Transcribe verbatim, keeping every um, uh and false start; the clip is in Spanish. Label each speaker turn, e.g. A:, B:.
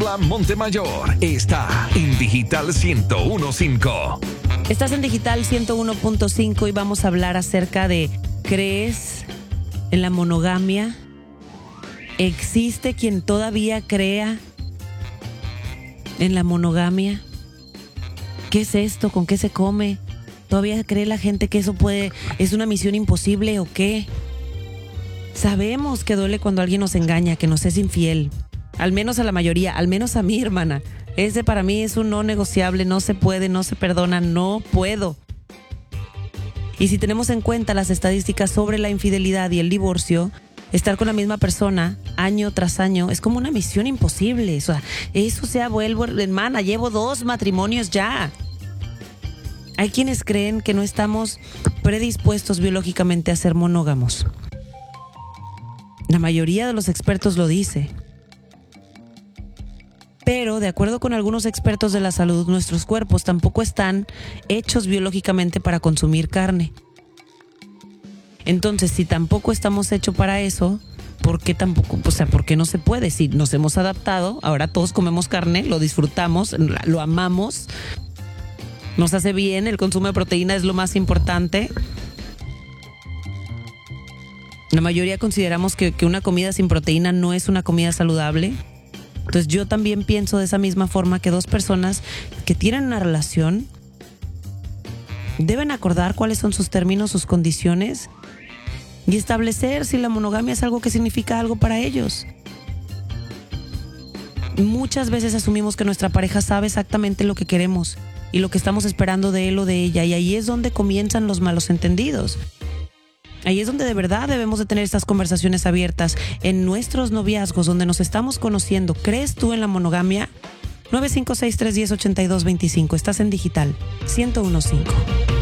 A: Carla Montemayor está en Digital ciento uno punto cinco.
B: Estás en Digital ciento uno punto cinco y vamos a hablar acerca de ¿crees en la monogamia? ¿Existe quien todavía crea en la monogamia? ¿Qué es esto? ¿Con qué se come? ¿Todavía cree la gente que eso puede, es una misión imposible o qué? Sabemos que duele cuando alguien nos engaña, que nos es infiel. Al menos a la mayoría, al menos a mí, hermana. Ese para mí es un no negociable, no se puede, no se perdona, no puedo. Y si tenemos en cuenta las estadísticas sobre la infidelidad y el divorcio, estar con la misma persona año tras año es como una misión imposible. O sea, eso sea, vuelvo, hermana, llevo dos matrimonios ya. Hay quienes creen que no estamos predispuestos biológicamente a ser monógamos. La mayoría de los expertos lo dice. Pero, de acuerdo con algunos expertos de la salud, nuestros cuerpos tampoco están hechos biológicamente para consumir carne. Entonces, si tampoco estamos hechos para eso, ¿por qué tampoco? O sea, ¿por qué no se puede? Si nos hemos adaptado, ahora todos comemos carne, lo disfrutamos, lo amamos, nos hace bien, el consumo de proteína es lo más importante. La mayoría consideramos que, que una comida sin proteína no es una comida saludable. Entonces yo también pienso de esa misma forma que dos personas que tienen una relación deben acordar cuáles son sus términos, sus condiciones y establecer si la monogamia es algo que significa algo para ellos. Muchas veces asumimos que nuestra pareja sabe exactamente lo que queremos y lo que estamos esperando de él o de ella, y ahí es donde comienzan los malos entendidos. Ahí es donde de verdad debemos de tener estas conversaciones abiertas en nuestros noviazgos, donde nos estamos conociendo. ¿Crees tú en la monogamia? nueve cinco seis, tres uno cero, ocho dos dos cinco. Estás en Digital ciento uno punto cinco.